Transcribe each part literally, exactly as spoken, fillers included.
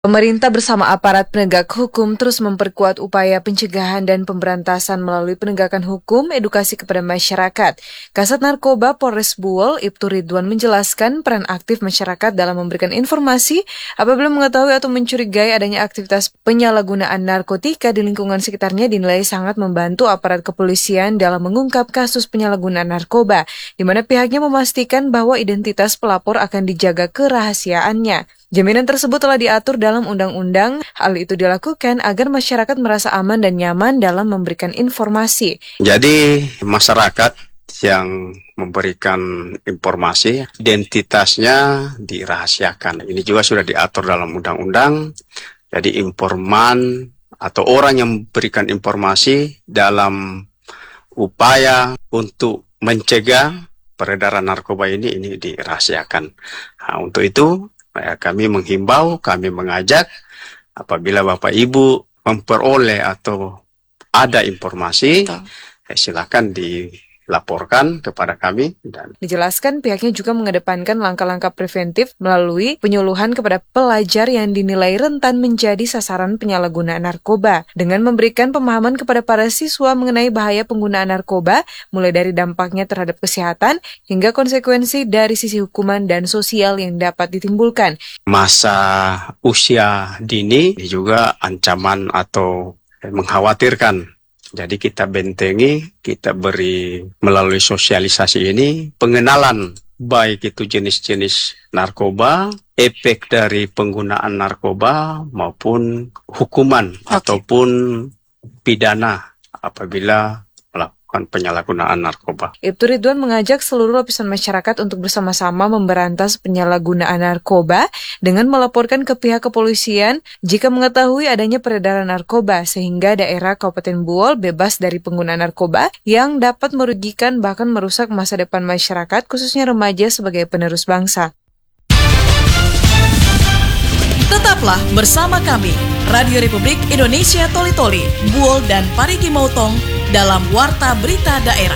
Pemerintah bersama aparat penegak hukum terus memperkuat upaya pencegahan dan pemberantasan melalui penegakan hukum, edukasi kepada masyarakat. Kasat Narkoba Polres Buol, Ibtu Ridwan menjelaskan peran aktif masyarakat dalam memberikan informasi apabila mengetahui atau mencurigai adanya aktivitas penyalahgunaan narkotika di lingkungan sekitarnya dinilai sangat membantu aparat kepolisian dalam mengungkap kasus penyalahgunaan narkoba, di mana pihaknya memastikan bahwa identitas pelapor akan dijaga kerahasiaannya. Jaminan tersebut telah diatur dalam undang-undang. Hal itu dilakukan agar masyarakat merasa aman dan nyaman dalam memberikan informasi. Jadi masyarakat yang memberikan informasi, identitasnya dirahasiakan. Ini juga sudah diatur dalam undang-undang. Jadi informan atau orang yang memberikan informasi dalam upaya untuk mencegah peredaran narkoba ini, ini dirahasiakan. Nah, untuk itu kami menghimbau, kami mengajak apabila Bapak Ibu memperoleh atau ada informasi, eh, silakan dilaporkan kepada kami. Dan dijelaskan pihaknya juga mengedepankan langkah-langkah preventif melalui penyuluhan kepada pelajar yang dinilai rentan menjadi sasaran penyalahgunaan narkoba, dengan memberikan pemahaman kepada para siswa mengenai bahaya penggunaan narkoba, mulai dari dampaknya terhadap kesehatan hingga konsekuensi dari sisi hukuman dan sosial yang dapat ditimbulkan. Masa usia dini juga ancaman atau mengkhawatirkan. Jadi kita bentengi, kita beri melalui sosialisasi ini pengenalan baik itu jenis-jenis narkoba, efek dari penggunaan narkoba maupun hukuman okay. ataupun pidana apabila melakukan penyalahgunaan narkoba. Ibtu Ridwan mengajak seluruh lapisan masyarakat untuk bersama-sama memberantas penyalahgunaan narkoba dengan melaporkan ke pihak kepolisian jika mengetahui adanya peredaran narkoba, sehingga daerah Kabupaten Buol bebas dari penggunaan narkoba yang dapat merugikan bahkan merusak masa depan masyarakat, khususnya remaja sebagai penerus bangsa. Tetaplah bersama kami, Radio Republik Indonesia Toli Toli, Buol dan Parigi Motong dalam Warta Berita Daerah.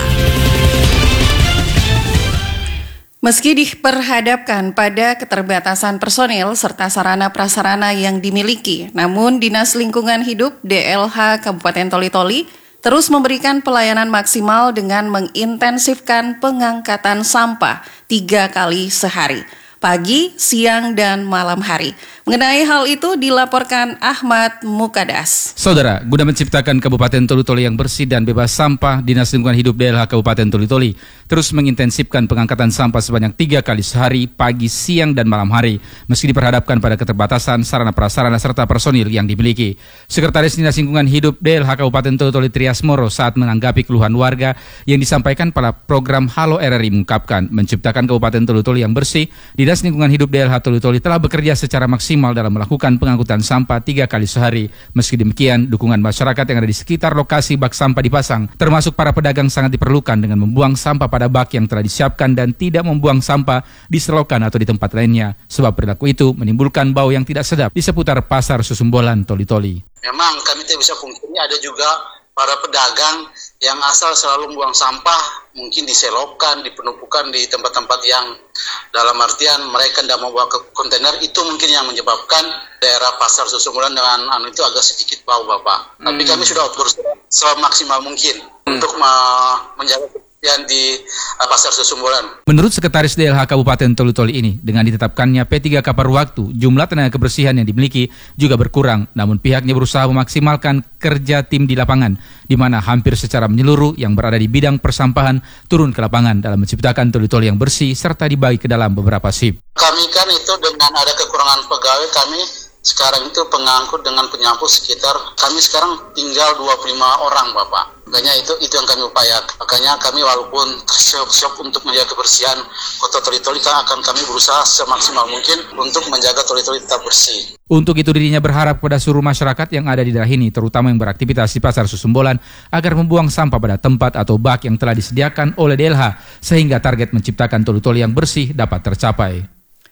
Meski diperhadapkan pada keterbatasan personil serta sarana prasarana yang dimiliki, namun Dinas Lingkungan Hidup D L H Kabupaten Toli Toli terus memberikan pelayanan maksimal dengan mengintensifkan pengangkatan sampah tiga kali sehari, pagi, siang, dan malam hari. Mengenai hal itu dilaporkan Ahmad Mukadas. Saudara, guna menciptakan Kabupaten Toli Toli yang bersih dan bebas sampah, Dinas Lingkungan Hidup D L H Kabupaten Toli Toli terus mengintensifkan pengangkatan sampah sebanyak tiga kali sehari, pagi, siang, dan malam hari, meski diperhadapkan pada keterbatasan sarana prasarana serta personil yang dimiliki. Sekretaris Dinas Lingkungan Hidup D L H Kabupaten Toli Toli Trias Moro saat menanggapi keluhan warga yang disampaikan pada program Halo R R I mengungkapkan, menciptakan Kabupaten Toli Toli yang bersih, Dinas Lingkungan Hidup D L H Toli Toli telah bekerja secara maksimal dalam melakukan pengangkutan sampah tiga kali sehari. Meski demikian, dukungan masyarakat yang ada di sekitar lokasi bak sampah dipasang, termasuk para pedagang, sangat diperlukan dengan membuang sampah pada bak yang telah disiapkan dan tidak membuang sampah di selokan atau di tempat lainnya, sebab perilaku itu menimbulkan bau yang tidak sedap di seputar pasar Susumbolan Toli Toli. Memang kami tidak bisa pungkiri ada juga para pedagang yang asal selalu membuang sampah, mungkin diselokan, dipenumpukan di tempat-tempat yang dalam artian mereka tidak mau bawa ke kontainer, itu mungkin yang menyebabkan daerah pasar Susumbolan dengan anu itu agak sedikit bau, Bapak. Hmm. Tapi kami sudah berusaha semaksimal mungkin hmm. untuk ma- menjaga yang di uh, pasar Susumbolan. Menurut Sekretaris D L H Kabupaten Toli Toli ini, dengan ditetapkannya P tiga K per waktu, jumlah tenaga kebersihan yang dimiliki juga berkurang, namun pihaknya berusaha memaksimalkan kerja tim di lapangan, di mana hampir secara menyeluruh yang berada di bidang persampahan turun ke lapangan dalam menciptakan Toli Toli yang bersih serta dibagi ke dalam beberapa shift. Kami kan itu dengan ada kekurangan pegawai, kami sekarang itu pengangkut dengan penyapu sekitar, kami sekarang tinggal dua puluh lima orang, Bapak. Makanya itu itu yang kami upayakan. Makanya kami walaupun syok-syok untuk menjaga kebersihan kota Toli Toli, akan kami berusaha semaksimal mungkin untuk menjaga Toli Toli tetap bersih. Untuk itu dirinya berharap kepada seluruh masyarakat yang ada di daerah ini, terutama yang beraktivitas di pasar Susumbolan, agar membuang sampah pada tempat atau bak yang telah disediakan oleh D L H, sehingga target menciptakan Toli Toli yang bersih dapat tercapai.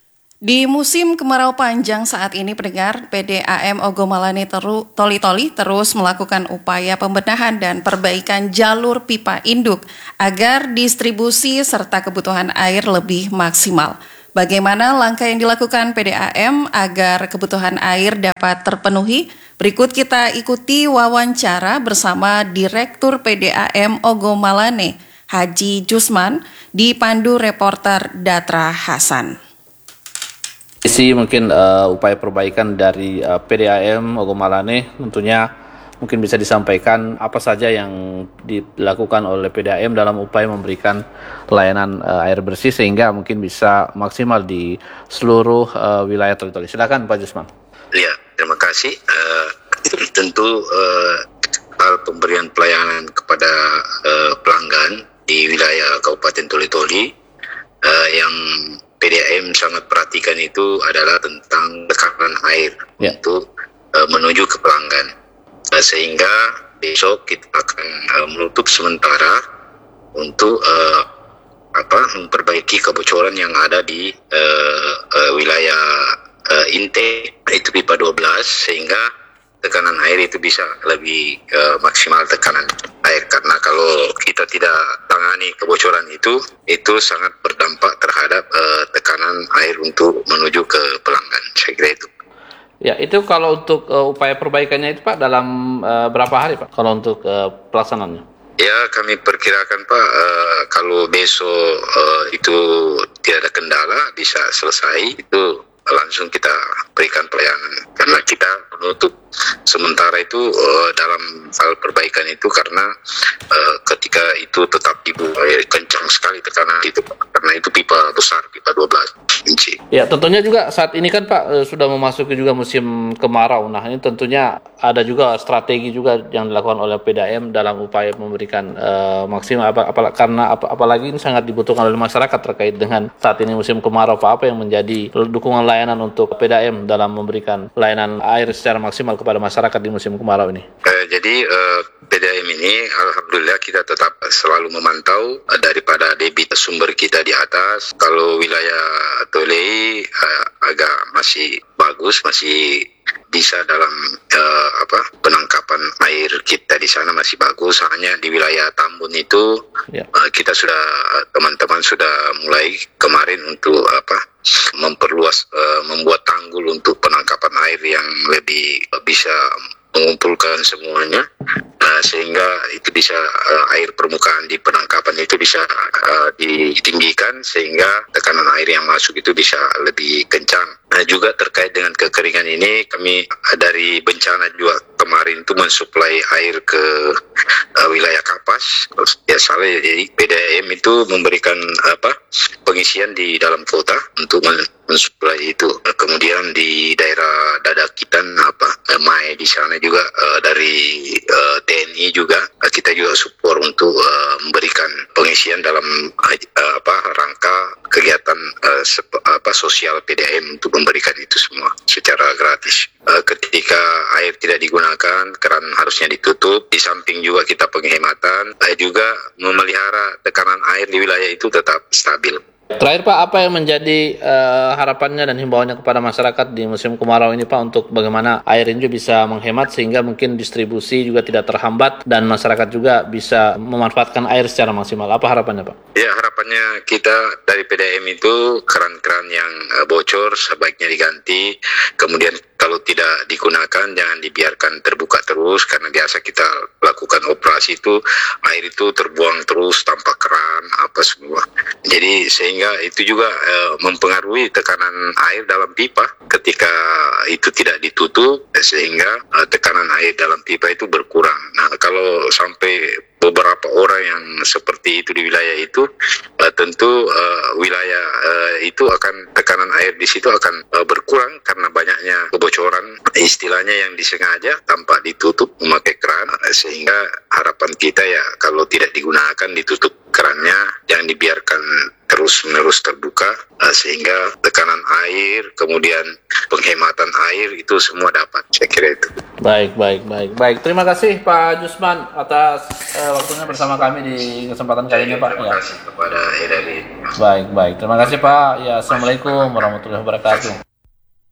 Di musim kemarau panjang saat ini, pendengar, P D A M Ogomalani Teru, Toli Toli terus melakukan upaya pembenahan dan perbaikan jalur pipa induk agar distribusi serta kebutuhan air lebih maksimal. Bagaimana langkah yang dilakukan P D A M agar kebutuhan air dapat terpenuhi? Berikut kita ikuti wawancara bersama Direktur P D A M Ogo Malane, Haji Jusman, dipandu reporter Datra Hasan. Isi mungkin uh, upaya perbaikan dari uh, P D A M Ogo Malane tentunya mungkin bisa disampaikan apa saja yang dilakukan oleh P D A M dalam upaya memberikan layanan uh, air bersih sehingga mungkin bisa maksimal di seluruh uh, wilayah Toli-Toli. Silakan Pak Jusman. Ya, terima kasih. Uh, tentu uh, hal pemberian pelayanan kepada uh, pelanggan di wilayah Kabupaten Toli-Toli uh, yang P D A M sangat perhatikan itu adalah tentang tekanan air ya. Untuk uh, menuju ke pelanggan. Sehingga besok kita akan uh, menutup sementara untuk uh, apa memperbaiki kebocoran yang ada di uh, uh, wilayah uh, intake itu pipa dua belas sehingga tekanan air itu bisa lebih uh, maksimal tekanan air, karena kalau kita tidak tangani kebocoran itu itu sangat berdampak terhadap uh, tekanan air untuk menuju ke pelanggan. Saya kira itu. Ya, itu kalau untuk uh, upaya perbaikannya itu Pak dalam uh, berapa hari Pak kalau untuk uh, pelaksanaannya? Ya, kami perkirakan Pak uh, kalau besok uh, itu tidak ada kendala bisa selesai, itu langsung kita berikan pelayanan. Karena kita menutup sementara itu uh, dalam hal perbaikan itu karena uh, ketika itu tetap ibu air kencang sekali tekanan itu karena itu pipa besar, pipa dua belas inci. Ya, tentunya juga saat ini kan Pak sudah memasuki juga musim kemarau. Nah, ini tentunya ada juga strategi juga yang dilakukan oleh P D A M dalam upaya memberikan uh, maksimal apa, apa karena apa, apalagi ini sangat dibutuhkan oleh masyarakat terkait dengan saat ini musim kemarau. Pak, apa yang menjadi dukungan layanan untuk P D A M dalam memberikan layanan air secara maksimal kepada masyarakat di musim kemarau ini? Uh, jadi uh, P D A M ini alhamdulillah kita tetap selalu memantau uh, daripada debit sumber kita di atas. Kalau wilayah Tolei uh, agak masih bagus, masih bisa dalam uh, apa penangkapan air kita di sana masih bagus. Hanya di wilayah Tambun itu ya. uh, kita sudah teman-teman sudah mulai kemarin untuk apa memperluas uh, membuat tanggul untuk penangkapan air yang lebih uh, bisa mengumpulkan semuanya, uh, sehingga itu bisa uh, air permukaan di penangkapan itu bisa uh, ditinggikan sehingga tekanan air yang masuk itu bisa lebih kencang. Nah, juga terkait dengan kekeringan ini kami uh, dari bencana juga kemarin itu mensuplai air ke uh, wilayah Kapas. Biasanya jadi P D A M itu memberikan apa pengisian di dalam kota untuk men- mensuplai itu. Uh, kemudian di daerah Dadakitan apa uh, Mai di sana juga uh, dari uh, T N I juga uh, kita juga support untuk uh, memberikan pengisian dalam uh, apa rangka kegiatan uh, sep- apa sosial P D A M untuk memberikan itu semua secara gratis. Uh, ketika air tidak digunakan, keran harusnya ditutup. Di samping juga kita penghematan, uh, juga memelihara tekanan air di wilayah itu tetap stabil. Terakhir Pak, apa yang menjadi uh, harapannya dan himbauannya kepada masyarakat di musim kemarau ini Pak untuk bagaimana air ini bisa menghemat sehingga mungkin distribusi juga tidak terhambat dan masyarakat juga bisa memanfaatkan air secara maksimal. Apa harapannya Pak? Ya, harapannya kita dari P D A M itu keran-keran yang uh, bocor sebaiknya diganti. Kemudian kalau tidak digunakan jangan dibiarkan terbuka terus, karena biasa kita lakukan operasi itu air itu terbuang terus tanpa keran apa semua. Jadi sehingga itu juga uh, mempengaruhi tekanan air dalam pipa ketika itu tidak ditutup, sehingga uh, tekanan air dalam pipa itu berkurang. Nah, kalau sampai beberapa orang yang seperti itu di wilayah itu, uh, tentu uh, wilayah uh, itu akan tekanan air di situ akan uh, berkurang karena banyaknya kebocoran, istilahnya yang disengaja tanpa ditutup memakai keran, uh, sehingga harapan kita ya kalau tidak digunakan ditutup kerannya, jangan dibiarkan terus-menerus terbuka, uh, sehingga tekanan air, kemudian penghematan air itu semua dapat, saya kira itu. Baik, baik, baik, baik. Terima kasih Pak Jusman atas uh, waktunya bersama kami di kesempatan kali ini Pak. Terima ya. kasih kepada Edari. Baik, baik. Terima kasih Pak. Ya, Assalamualaikum warahmatullahi wabarakatuh.